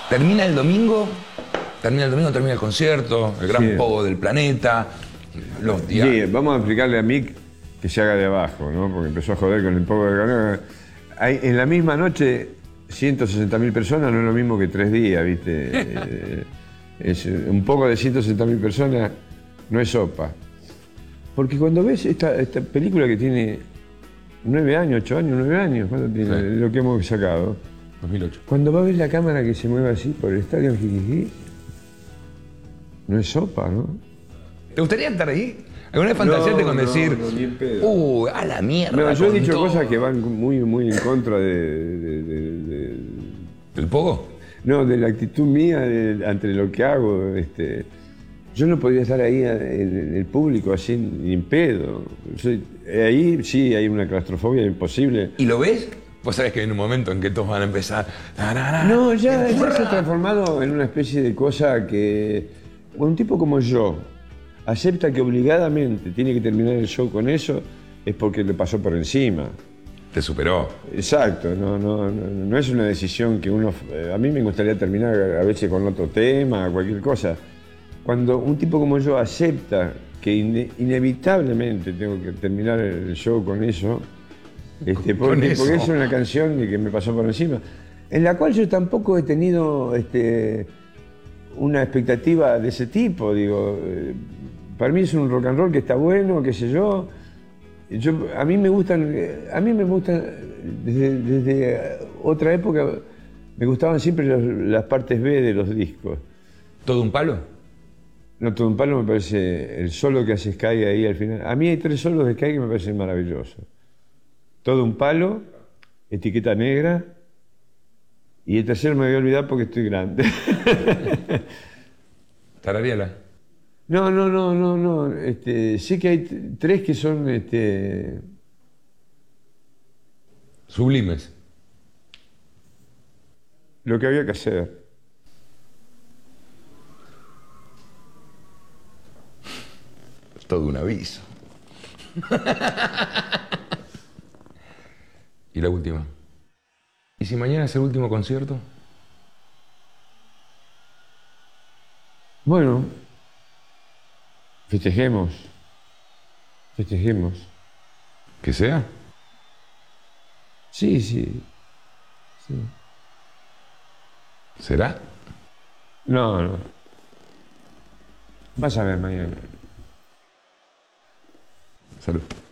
Termina el domingo, termina el concierto, el gran pogo del planeta, los días. Sí, vamos a explicarle a Mick que se haga de abajo, ¿no? Porque empezó a joder con el pogo del planeta. En la misma noche, 160.000 personas no es lo mismo que 3 días, ¿viste? Un poco de 160.000 personas no es sopa. Porque cuando ves esta película que tiene 9 años, 8 años, 9 años, ¿cuánto tiene? Sí. Lo que hemos sacado. 2008. Cuando va a ver la cámara que se mueve así por el estadio en Jiquiquí, no es sopa, ¿no? ¿Te gustaría estar ahí? ¿Alguna vez fantaseaste con decir, ni en pedo. a la mierda? No, yo he dicho cosas que van muy, muy en contra ¿Del pogo? No, de la actitud mía ante lo que hago. Yo no podría estar ahí en el público así ni en pedo. Ahí sí hay una claustrofobia imposible. ¿Y lo ves? Vos sabés que hay un momento en que todos van a empezar. No, ya se ha transformado en una especie de cosa que un tipo como yo acepta que obligadamente tiene que terminar el show con eso, es porque le pasó por encima. Te superó. Exacto, no es una decisión que uno... A mí me gustaría terminar a veces con otro tema, cualquier cosa. Cuando un tipo como yo acepta que inevitablemente tengo que terminar el show con eso, porque es una canción que me pasó por encima, en la cual yo tampoco he tenido una expectativa de ese tipo, digo. Para mí es un rock and roll que está bueno, qué sé yo. A mí me gustan desde otra época, me gustaban siempre las partes B de los discos. ¿Todo un palo? No, Todo un palo me parece, el solo que hace Sky ahí al final. A mí hay 3 solos de Sky que me parecen maravillosos. Todo un palo, Etiqueta Negra, y el tercero me voy a olvidar porque estoy grande. Tararíala. No. Sé que hay 3 que son sublimes. Lo que había que hacer. Es todo un aviso. Y la última. ¿Y si mañana es el último concierto? Bueno, festejemos. ¿Que sea? Sí. ¿Será? No. Vas a ver mañana. Salud.